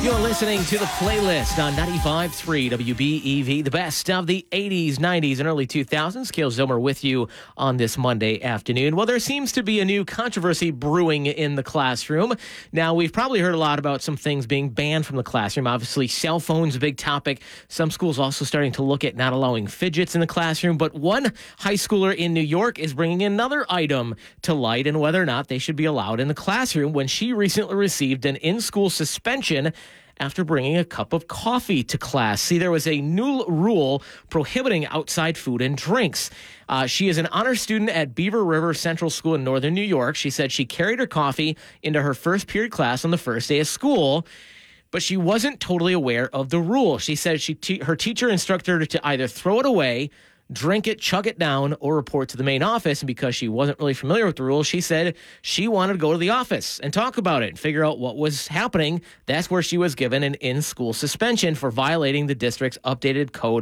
You're listening to the playlist on 95.3 WBEV, the best of the 80s, 90s, and early 2000s. Cale Zilmer with you on this Monday afternoon. Well, there seems to be a new controversy brewing in the classroom. Now, we've probably heard a lot about some things being banned from the classroom. Obviously, cell phones, a big topic. Some schools also starting to look at not allowing fidgets in the classroom. But one high schooler in New York is bringing another item to light and whether or not they should be allowed in the classroom when she recently received an in-school suspension after bringing a cup of coffee to class. See, there was a new rule prohibiting outside food and drinks. She is an honor student at Beaver River Central School in northern New York. She said she carried her coffee into her first period class on the first day of school, but she wasn't totally aware of the rule. She said her teacher instructed her to either throw it away, drink it, chug it down, or report to the main office. And because she wasn't really familiar with the rules, she said she wanted to go to the office and talk about it and figure out what was happening. That's where she was given an in-school suspension for violating the district's updated code